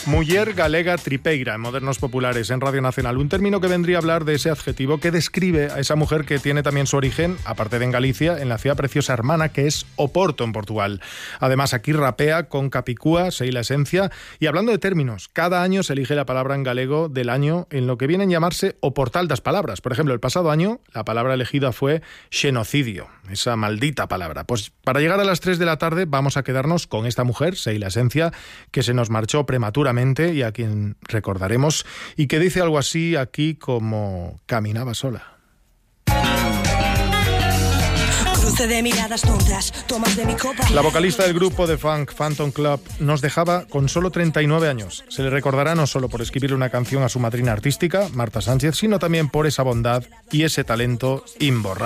Muller galega tripeira, en Modernos Populares, en Radio Nacional. Un término que vendría a hablar de ese adjetivo que describe a esa mujer que tiene también su origen, aparte de en Galicia, en la ciudad preciosa hermana que es Oporto, en Portugal. Además, aquí rapea con Capicúa, Seila Esencia. Y hablando de términos, cada año se elige la palabra en galego del año en lo que vienen a llamarse o portal das palabras. Por ejemplo, el pasado año la palabra elegida fue xenocidio, esa maldita palabra. Pues para llegar a las 3 de la tarde vamos a quedarnos con esta mujer, Seila Esencia, que se nos marchó prematuramente y a quien recordaremos, y que dice algo así aquí como caminaba sola. De miradas tontas, tomas de mi copa. La vocalista del grupo de funk Phantom Club nos dejaba con solo 39 años. Se le recordará no solo por escribirle una canción a su madrina artística, Marta Sánchez, sino también por esa bondad y ese talento imborrable.